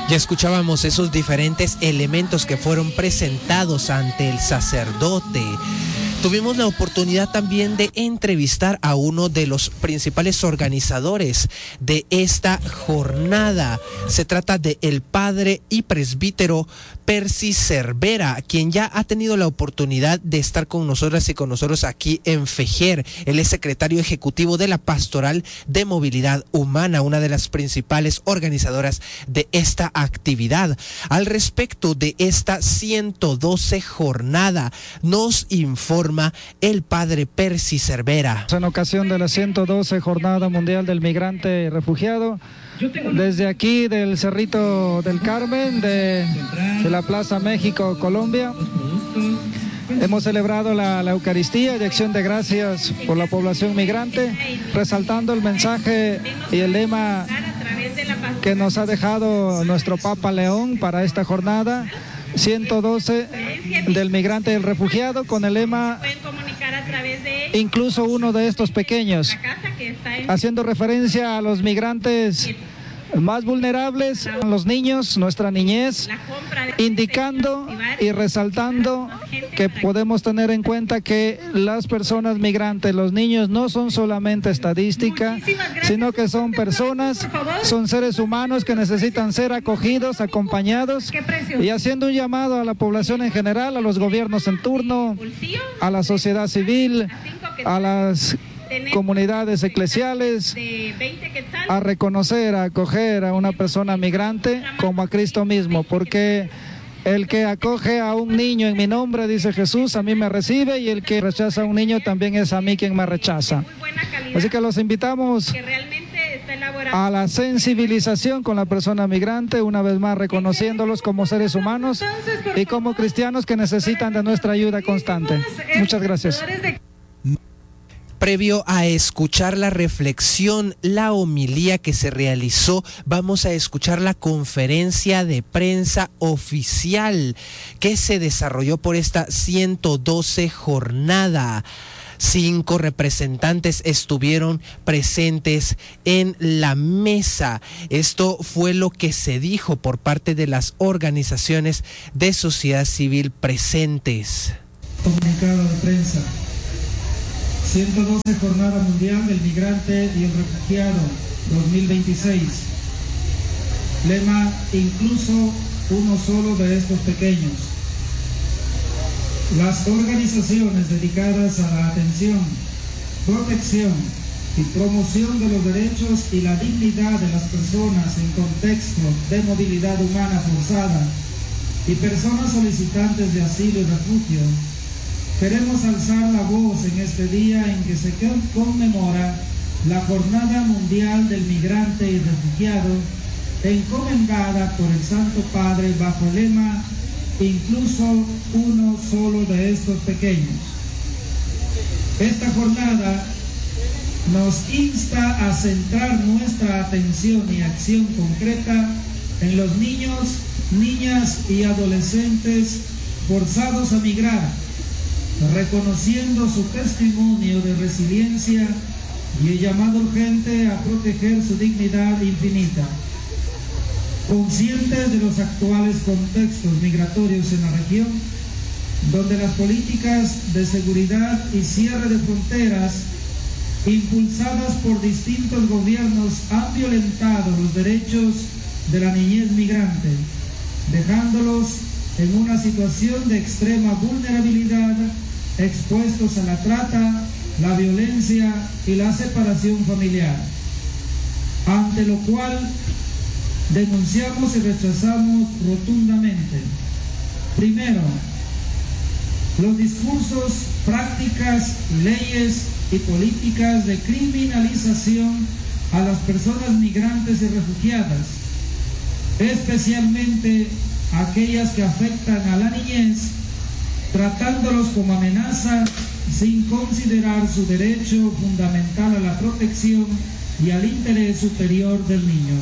Ya escuchábamos esos diferentes elementos que fueron presentados ante el sacerdote. Tuvimos la oportunidad también de entrevistar a uno de los principales organizadores de esta jornada. Se trata de el padre y presbítero Percy Cervera, quien ya ha tenido la oportunidad de estar con nosotras y con nosotros aquí en FEJER. Él es secretario ejecutivo de la Pastoral de Movilidad Humana, una de las principales organizadoras de esta actividad. Al respecto de esta 112 jornada, nos informa el padre Percy Cervera. En ocasión de la 112 Jornada Mundial del Migrante y Refugiado, desde aquí del Cerrito del Carmen, de la Plaza México, Colombia, hemos celebrado la Eucaristía de acción de gracias por la población migrante, resaltando el mensaje y el lema que nos ha dejado nuestro Papa León para esta jornada 112 del migrante y el refugiado, con el lema incluso uno de estos pequeños, haciendo referencia a los migrantes más vulnerables, los niños, nuestra niñez, indicando y resaltando que podemos tener en cuenta que las personas migrantes, los niños, no son solamente estadística, sino que son personas, son seres humanos que necesitan ser acogidos, acompañados, y haciendo un llamado a la población en general, a los gobiernos en turno, a la sociedad civil, a las comunidades eclesiales, a reconocer, a acoger a una persona migrante como a Cristo mismo, porque el que acoge a un niño en mi nombre, dice Jesús, a mí me recibe, y el que rechaza a un niño también es a mí quien me rechaza. Así que los invitamos a la sensibilización con la persona migrante, una vez más reconociéndolos como seres humanos y como cristianos que necesitan de nuestra ayuda constante. Muchas gracias. Previo a escuchar la reflexión, la homilía que se realizó, vamos a escuchar la conferencia de prensa oficial que se desarrolló por esta 112 jornada. 5 representantes estuvieron presentes en la mesa. Esto fue lo que se dijo por parte de las organizaciones de sociedad civil presentes. Comunicado de prensa. 112 Jornada Mundial del Migrante y el Refugiado 2026. Lema: incluso uno solo de estos pequeños. Las organizaciones dedicadas a la atención, protección y promoción de los derechos y la dignidad de las personas en contexto de movilidad humana forzada y personas solicitantes de asilo y refugio, queremos alzar la voz en este día en que se conmemora la Jornada Mundial del Migrante y Refugiado, encomendada por el Santo Padre bajo el lema: incluso uno solo de estos pequeños. Esta jornada nos insta a centrar nuestra atención y acción concreta en los niños, niñas y adolescentes forzados a migrar, reconociendo su testimonio de resiliencia y el llamado urgente a proteger su dignidad infinita. Conscientes de los actuales contextos migratorios en la región, donde las políticas de seguridad y cierre de fronteras impulsadas por distintos gobiernos han violentado los derechos de la niñez migrante, dejándolos en una situación de extrema vulnerabilidad, expuestos a la trata, la violencia y la separación familiar. Ante lo cual denunciamos y rechazamos rotundamente. Primero, los discursos, prácticas, leyes y políticas de criminalización a las personas migrantes y refugiadas, especialmente aquellas que afectan a la niñez, tratándolos como amenaza sin considerar su derecho fundamental a la protección y al interés superior del niño.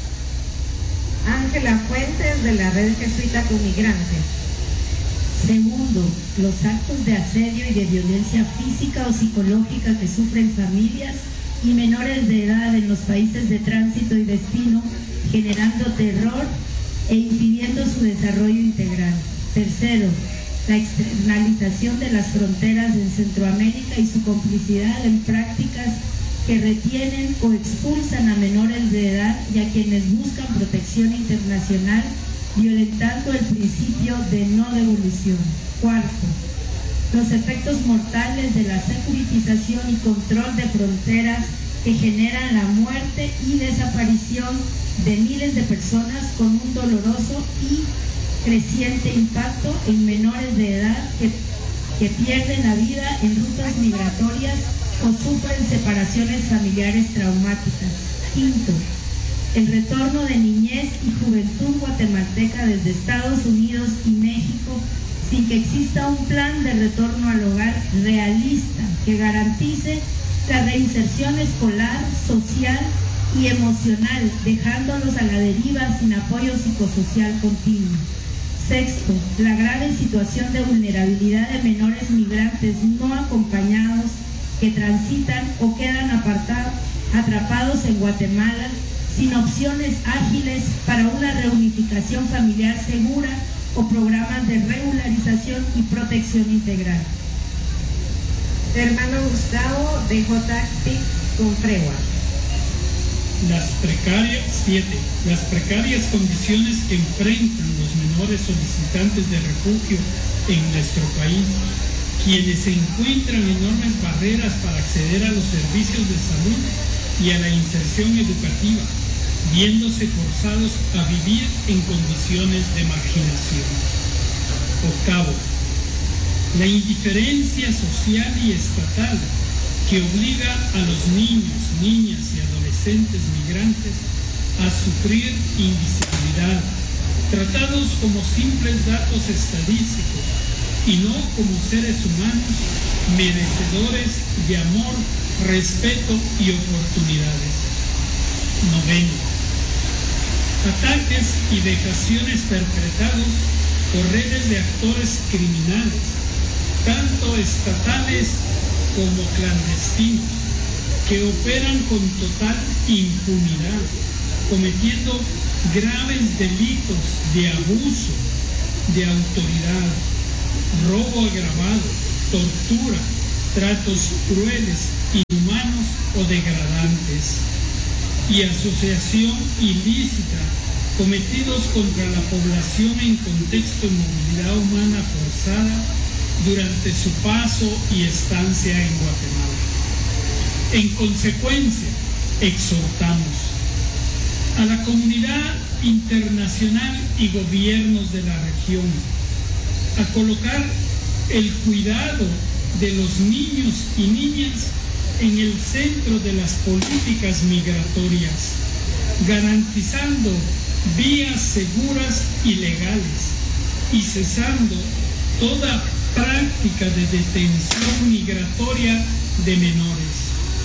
Ángela Fuentes, de la Red Jesuita con Migrantes. Segundo, los actos de asedio y de violencia física o psicológica que sufren familias y menores de edad en los países de tránsito y destino, generando terror e impidiendo su desarrollo integral. Tercero, la externalización de las fronteras en Centroamérica y su complicidad en prácticas que retienen o expulsan a menores de edad y a quienes buscan protección internacional, violentando el principio de no devolución. Cuarto, los efectos mortales de la securitización y control de fronteras que generan la muerte y desaparición de miles de personas con un doloroso y creciente impacto en menores de edad que pierden la vida en rutas migratorias o sufren separaciones familiares traumáticas. Quinto, el retorno de niñez y juventud guatemalteca desde Estados Unidos y México sin que exista un plan de retorno al hogar realista que garantice la reinserción escolar, social y emocional, dejándolos a la deriva sin apoyo psicosocial continuo. Sexto, la grave situación de vulnerabilidad de menores migrantes no acompañados que transitan o quedan atrapados en Guatemala sin opciones ágiles para una reunificación familiar segura o programas de regularización y protección integral. Hermano Gustavo de J.P. Confregua. Las precarias condiciones que enfrentan los menores solicitantes de refugio en nuestro país, quienes encuentran enormes barreras para acceder a los servicios de salud y a la inserción educativa, viéndose forzados a vivir en condiciones de marginación. Octavo, la indiferencia social y estatal que obliga a los niños, niñas y adolescentes migrantes a sufrir invisibilidad, tratados como simples datos estadísticos y no como seres humanos merecedores de amor, respeto y oportunidades. Noveno, ataques y vejaciones perpetrados por redes de actores criminales, tanto estatales como clandestinos, que operan con total impunidad, cometiendo graves delitos de abuso de autoridad, robo agravado, tortura, tratos crueles, inhumanos o degradantes, y asociación ilícita cometidos contra la población en contexto de movilidad humana forzada durante su paso y estancia en Guatemala. En consecuencia, exhortamos a la comunidad internacional y gobiernos de la región a colocar el cuidado de los niños y niñas en el centro de las políticas migratorias, garantizando vías seguras y legales y cesando toda práctica de detención migratoria de menores.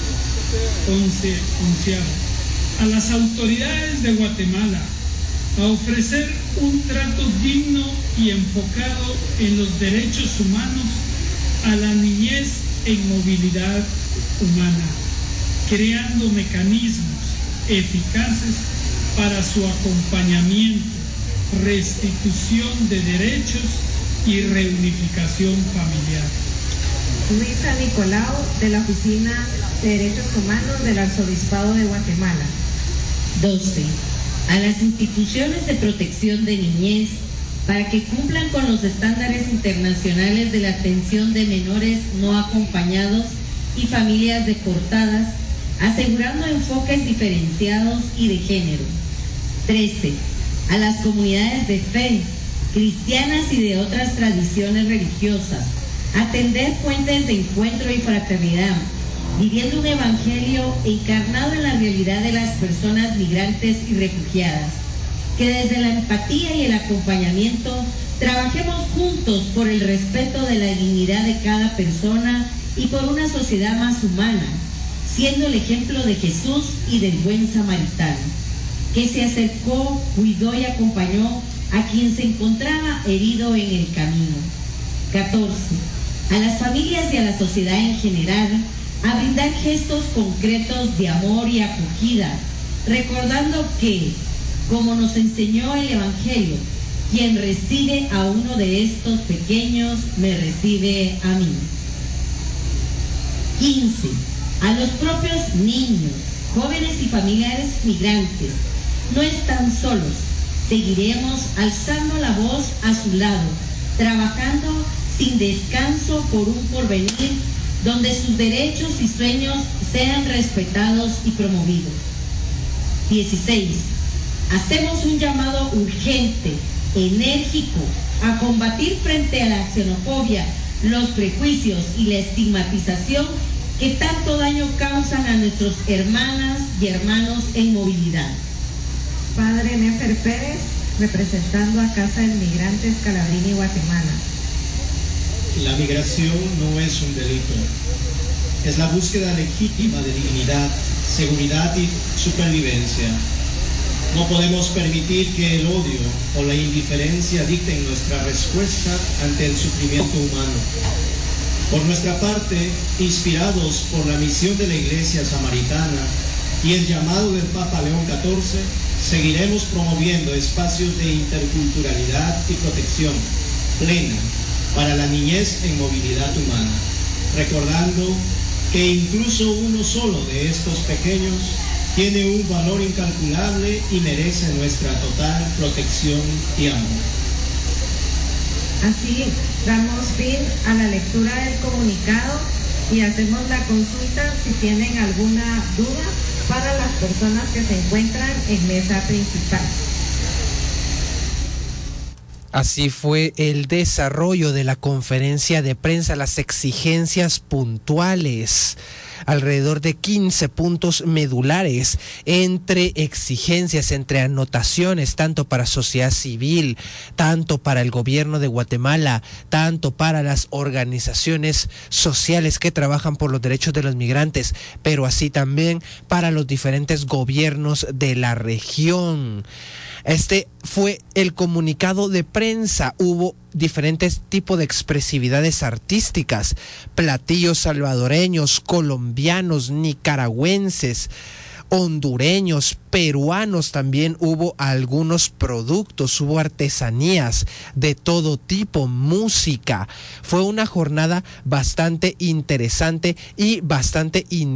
Onceavo, a las autoridades de Guatemala a ofrecer un trato digno y enfocado en los derechos humanos a la niñez en movilidad humana, creando mecanismos eficaces para su acompañamiento, restitución de derechos y reunificación familiar. Luisa Nicolau, de la Oficina de Derechos Humanos del Arzobispado de Guatemala. 12. A las instituciones de protección de niñez para que cumplan con los estándares internacionales de la atención de menores no acompañados y familias deportadas, asegurando enfoques diferenciados y de género. 13. A las comunidades de fe, cristianas y de otras tradiciones religiosas, atender puentes de encuentro y fraternidad, viviendo un evangelio encarnado en la realidad de las personas migrantes y refugiadas, que desde la empatía y el acompañamiento trabajemos juntos por el respeto de la dignidad de cada persona y por una sociedad más humana, siendo el ejemplo de Jesús y del buen samaritano, que se acercó, cuidó y acompañó a quien se encontraba herido en el camino. 14. A las familias y a la sociedad en general, a brindar gestos concretos de amor y acogida, recordando que como nos enseñó el Evangelio: quien recibe a uno de estos pequeños, me recibe a mí. 15. A los propios niños, jóvenes y familiares migrantes, no están solos. Seguiremos alzando la voz a su lado, trabajando sin descanso por un porvenir donde sus derechos y sueños sean respetados y promovidos. 16. Hacemos un llamado urgente, enérgico, a combatir frente a la xenofobia, los prejuicios y la estigmatización que tanto daño causan a nuestras hermanas y hermanos en movilidad. Padre Nefer Pérez, representando a Casa de Migrantes Calabrini, Guatemala. La migración no es un delito, es la búsqueda legítima de dignidad, seguridad y supervivencia. No podemos permitir que el odio o la indiferencia dicten nuestra respuesta ante el sufrimiento humano. Por nuestra parte, inspirados por la misión de la Iglesia Samaritana y el llamado del Papa León XIV, seguiremos promoviendo espacios de interculturalidad y protección plena para la niñez en movilidad humana, recordando que incluso uno solo de estos pequeños tiene un valor incalculable y merece nuestra total protección y amor. Así damos fin a la lectura del comunicado y hacemos la consulta si tienen alguna duda para las personas que se encuentran en mesa principal. Así fue el desarrollo de la conferencia de prensa, las exigencias puntuales, alrededor de 15 puntos medulares, entre exigencias, entre anotaciones, tanto para sociedad civil, tanto para el gobierno de Guatemala, tanto para las organizaciones sociales que trabajan por los derechos de los migrantes, pero así también para los diferentes gobiernos de la región. Este fue el comunicado de prensa. Hubo diferentes tipos de expresividades artísticas, platillos salvadoreños, colombianos, nicaragüenses, hondureños, peruanos. También hubo algunos productos, hubo artesanías de todo tipo, música. Fue una jornada bastante interesante y bastante